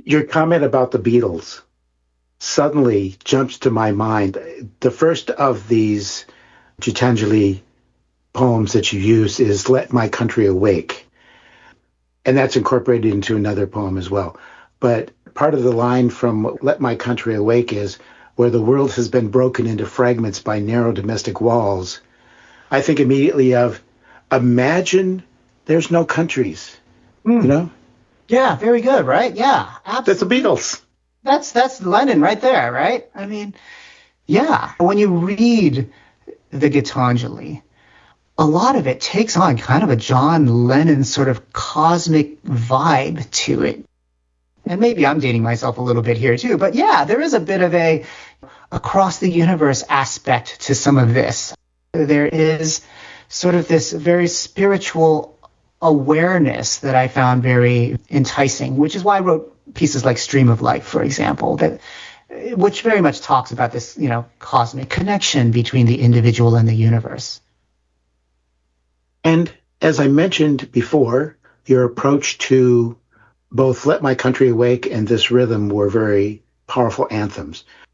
Your comment about the Beatles suddenly jumps to my mind. The first of these Gitanjali poems that you use is Let My Country Awake. And that's incorporated into another poem as well. But part of the line from Let My Country Awake is, where the world has been broken into fragments by narrow domestic walls. I think immediately of, imagine there's no countries, you know? Yeah, very good, right? Yeah, absolutely. That's the Beatles. That's Lennon right there, right? I mean, yeah. When you read the Gitanjali, a lot of it takes on kind of a John Lennon sort of cosmic vibe to it. And maybe I'm dating myself a little bit here too, but yeah, there is a bit of a across the universe aspect to some of this. There is sort of this very spiritual awareness that I found very enticing, which is why I wrote pieces like Stream of Life, for example, which very much talks about this, cosmic connection between the individual and the universe. And as I mentioned before, your approach to both Let My Country Awake and This Rhythm were very powerful anthems.